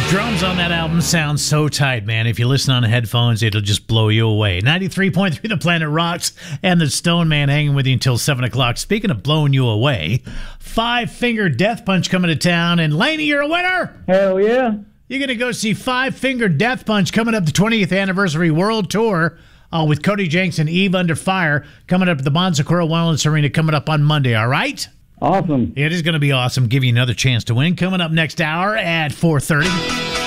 Drums on that album sound so tight, man. If you listen on the headphones, it'll just blow you away. 93.3 The Planet Rocks and the Stone Man hanging with you until 7 o'clock. Speaking of blowing you away, Five Finger Death Punch coming to town. And Laney, you're a winner! Hell yeah. You're going to go see Five Finger Death Punch coming up the 20th Anniversary World Tour with Cody Jenks and Eve Under Fire coming up at the Bon Sequoia Wellness Arena coming up on Monday, all right? Awesome. It is going to be awesome. Give you another chance to win. Coming up next hour at 4:30.